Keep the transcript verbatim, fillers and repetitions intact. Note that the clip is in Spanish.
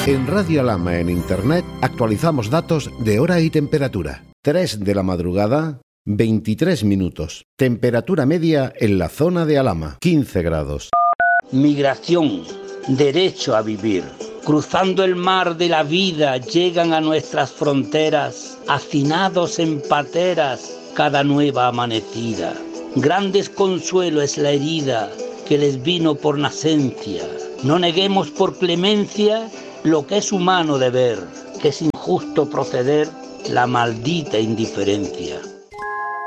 En Radio Alhama en Internet actualizamos datos de hora y temperatura. tres de la madrugada, veintitrés minutos. Temperatura media en la zona de Alhama, quince grados. Migración, derecho a vivir. Cruzando el mar de la vida llegan a nuestras fronteras, hacinados en pateras cada nueva amanecida. Gran desconsuelo es la herida que les vino por nacencia. No neguemos por clemencia lo que es humano deber, que es injusto proceder la maldita indiferencia.